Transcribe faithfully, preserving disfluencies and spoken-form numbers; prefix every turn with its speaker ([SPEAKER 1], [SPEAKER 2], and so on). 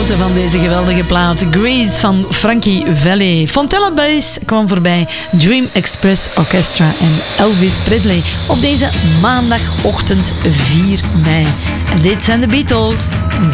[SPEAKER 1] genoten van deze geweldige plaat. Grease van Frankie Valli. Fontella Bass kwam voorbij. Dream Express Orchestra en Elvis Presley op deze maandagochtend vier mei. En dit zijn de Beatles.